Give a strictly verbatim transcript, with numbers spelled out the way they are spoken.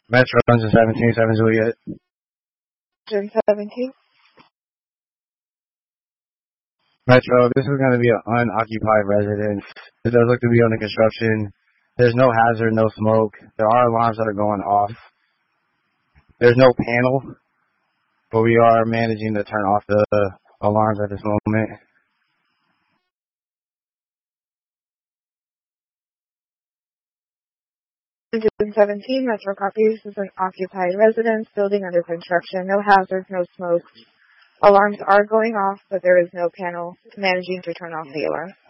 Metro Engine seventeen, seven Juliet. Engine seventeen. Metro, this is going to be an unoccupied residence. It does look to be under construction. There's no hazard, no smoke. There are alarms that are going off. There's no panel, but we are managing to turn off the alarms at this moment. Engine seventeen, Metro copies. This is an occupied residence, building under construction. No hazards, no smoke. Alarms are going off, but there is no panel managing to turn off the alarm.